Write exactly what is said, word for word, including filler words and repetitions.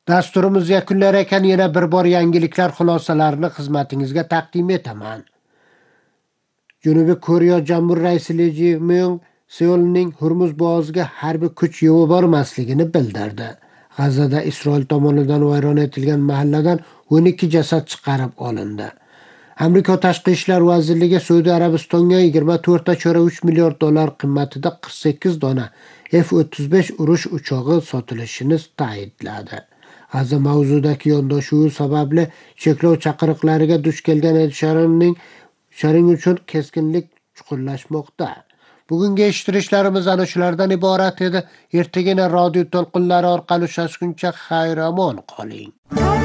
Dasturimiz yakunlar ekan yana bir bor yangiliklar xulosalarini xizmatingizga taqdim etaman. Janubiy Koreya Jamhuriy raisi Lee Jae-myung Seulning Hurmuz bo'g'oziga harbiy kuch yubormasligini bildirdi. G'azada Isroil tomonidan vayron etilgan mahalladan o'n ikki jasad chiqarib olindi. Amerika Tashqi ishlar vazirligi Saudiya Arabistonga yigirma to'rt nuqta uch milliard dollar qimmatida qirq sakkiz dona F o'ttiz besh urush uchog'i sotilishini ta'kidladi. G'aza mavzudagi yondashuvi sababli cheklov chaqiriqlariga duch kelgan Sharonning Sharing uchun keskinlik chuqurlashmoqda. Bugungi eshittirishlarimiz ana shulardan iborat edi. Ertagina radio to'lqinlari orqali uchrashguncha xayr-omon qoling.